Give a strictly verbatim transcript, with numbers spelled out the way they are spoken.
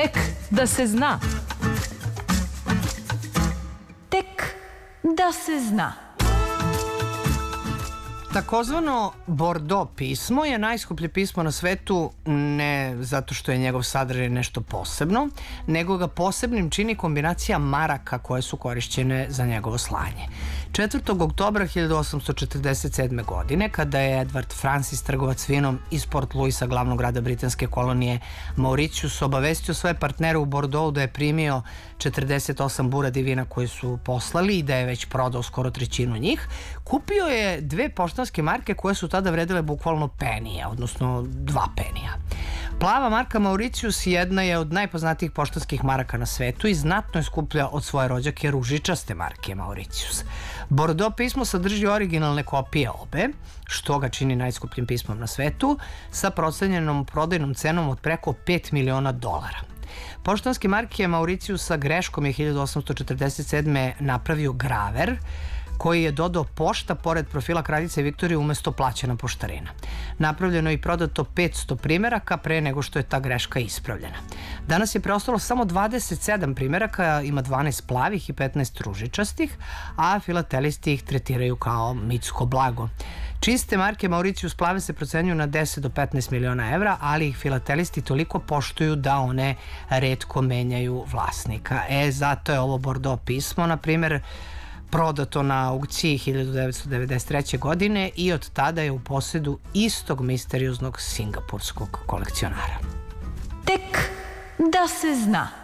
Tek da se zna. Tek da se zna. Takozvano Bordeaux pismo je najskuplje pismo na svetu, ne zato što je njegov sadržaj nešto posebno, nego ga posebnim čini kombinacija maraka koje su korišćene za njegovo slanje. četvrtog oktobra hiljadu osamsto četrdeset sedme. godine, kada je Edward Francis, trgovac vinom iz Port Louisa, glavnog grada britanske kolonije Mauritius, obavestio svoje partnere u Bordeauxu da je primio četrdeset osam buradi vina koje su poslali i da je već prodao skoro trećinu njih, kupio je dve poštanske marke koje su tada vredile bukvalno penije, odnosno dva penija. Plava marka Mauritius jedna je od najpoznatijih poštanskih maraka na svetu i znatno je skuplja od svoje rođake ružičaste marke Mauritius. Bordeaux pismo sadrži originalne kopije obe, što ga čini najskupljim pismom na svetu, sa procenjenom prodajnom cenom od preko pet miliona dolara. Poštanske marke Mauritiusa greškom je hiljadu osamsto četrdeset sedme. napravio graver, koji je dodao pošta pored profila kraljice Viktorije umesto plaćena poštarina. Napravljeno je i prodato petsto primeraka pre nego što je ta greška ispravljena. Danas je preostalo samo dvadeset sedam primeraka, ima dvanaest plavih i petnaest ružičastih, a filatelisti ih tretiraju kao mitsko blago. Čiste marke Mauritius plave se procenjuju na deset do petnaest miliona evra, ali ih filatelisti toliko poštuju da one retko menjaju vlasnika. E, zato je ovo Bordeaux pismo, na primer, prodato na aukciji hiljadu devetsto devedeset treće. godine i od tada je u posedu istog misterioznog singapurskog kolekcionara. Tek da se zna.